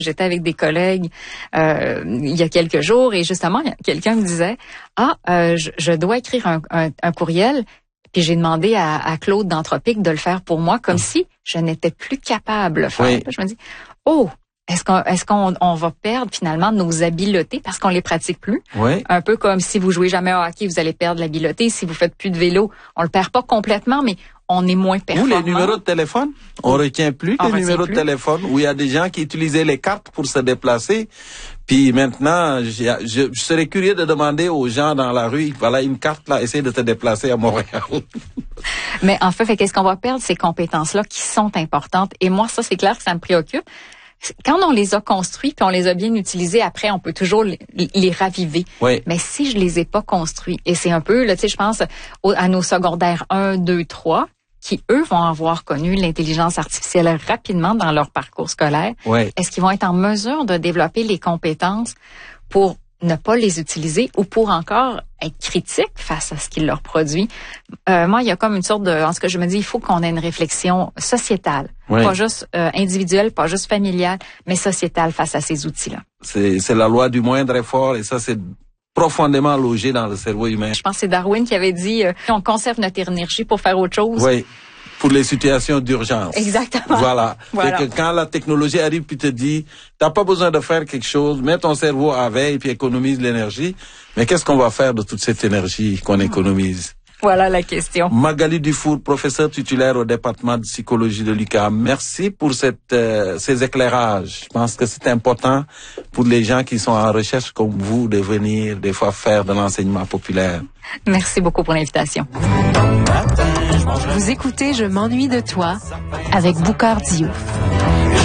J'étais avec des collègues il y a quelques jours et justement, quelqu'un me disait je dois écrire un courriel. Puis j'ai demandé à Claude d'Anthropique de le faire pour moi, comme si je n'étais plus capable de le faire. Oui. Je me dis, est-ce qu'on va perdre finalement nos habiletés parce qu'on les pratique plus? Oui. Un peu comme si vous jouez jamais au hockey, vous allez perdre l'habileté. Si vous faites plus de vélo, on le perd pas complètement, mais on est moins performant. Ou les numéros de téléphone. On retient plus les numéros de téléphone, où il y a des gens qui utilisaient les cartes pour se déplacer. Puis maintenant, je serais curieux de demander aux gens dans la rue, voilà une carte là, essaye de te déplacer à Montréal. Mais en fait, qu'est-ce qu'on va perdre? Ces compétences-là qui sont importantes. Et moi, ça, c'est clair que ça me préoccupe. Quand on les a construits puis on les a bien utilisés, après, on peut toujours les raviver. Oui. Mais si je les ai pas construits, et c'est un peu, là, tu sais, je pense à nos secondaires 1, 2, 3, qui, eux, vont avoir connu l'intelligence artificielle rapidement dans leur parcours scolaire. Oui. Est-ce qu'ils vont être en mesure de développer les compétences pour ne pas les utiliser ou pour encore être critiques face à ce qu'ils leur produit? Moi, il y a comme une sorte de... En ce que je me dis, il faut qu'on ait une réflexion sociétale. Oui. Pas juste individuelle, pas juste familiale, mais sociétale face à ces outils-là. C'est la loi du moindre effort et ça, c'est profondément logé dans le cerveau humain. Je pense que c'est Darwin qui avait dit on conserve notre énergie pour faire autre chose. Oui, pour les situations d'urgence. Voilà. Voilà. Et que quand la technologie arrive puis te dit, t'as pas besoin de faire quelque chose, mets ton cerveau à veille puis économise l'énergie. Mais qu'est-ce qu'on va faire de toute cette énergie qu'on économise? Voilà la question. Magali Dufour, professeure titulaire au département de psychologie de l'UQAM. Merci pour ces éclairages. Je pense que c'est important pour les gens qui sont en recherche comme vous de venir des fois faire de l'enseignement populaire. Merci beaucoup pour l'invitation. Vous écoutez Je m'ennuie de toi avec Boucard Diouf.